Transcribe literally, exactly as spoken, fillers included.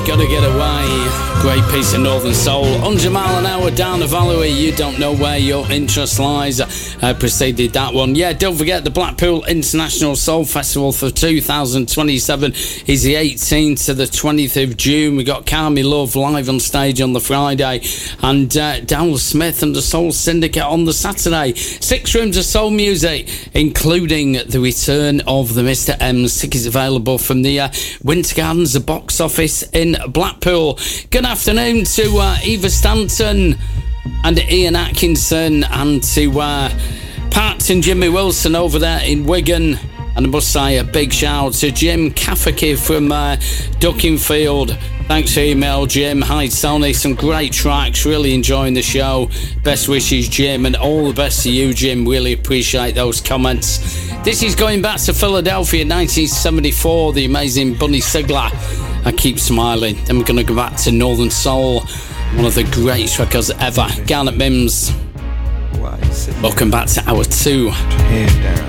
Gotta Get Away. Great piece of Northern Soul. one hundred mile an hour down the valley. You don't know where your interest lies. Uh, preceded that one. Yeah, don't forget the Blackpool International Soul Festival for two thousand twenty-seven is the eighteenth to the twentieth of June. We got Carmi Love live on stage on the Friday, and uh, Daniel Smith and the Soul Syndicate on the Saturday. Six rooms of soul music, including the return of the Mister M's. Tickets available from the uh, Winter Gardens, the box office in Blackpool. Good afternoon to uh, Eva Stanton and Ian Atkinson, and to uh, Pat and Jimmy Wilson over there in Wigan. And I must say a big shout to Jim Cafferty from uh, Duckingfield. Thanks for your email, Jim. Hi, Tony. Some great tracks. Really enjoying the show. Best wishes, Jim, and all the best to you, Jim. Really appreciate those comments. This is going back to Philadelphia, nineteen seventy-four. The amazing Bunny Sigler. I Keep Smiling. Then we're going to go back to Northern Soul. One of the greatest records ever. Garnet Mims. Welcome back to hour two.